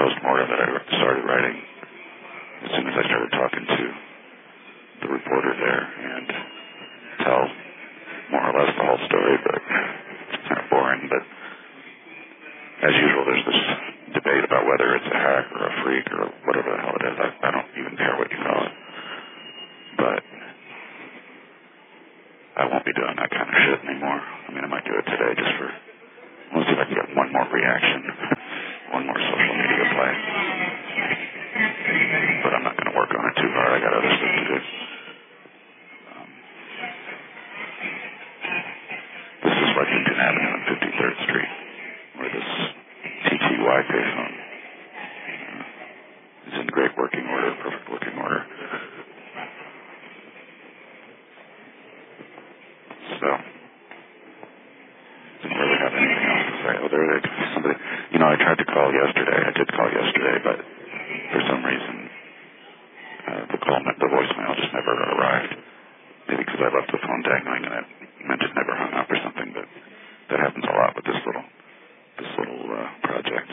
post-mortem that I started writing as soon as I started talking to the reporter there and tell more or less the whole story, but it's kind of boring. But as usual, there's this debate about whether it's a hack or a freak or whatever the hell it is. I don't even care what you call it. But I won't be doing that kind of shit anymore. I mean, I might do it today just for, we'll see if I can get one more reaction, one more social media play. But I'm not going to work on it too hard. I got other stuff to do. This is Lexington Avenue and 53rd Street, where this TTY payphone is in great working order, perfect working order. So, didn't really have anything else to say. Oh, there it is. Somebody, I tried to call yesterday. I did call yesterday, but for some reason, the voicemail just never arrived. Maybe because I left the phone dangling and it meant it never hung up or something, but that happens a lot with this little project.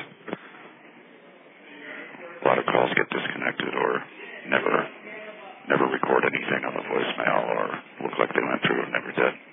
A lot of calls get disconnected or never record anything on the voicemail or look like they went through and never did.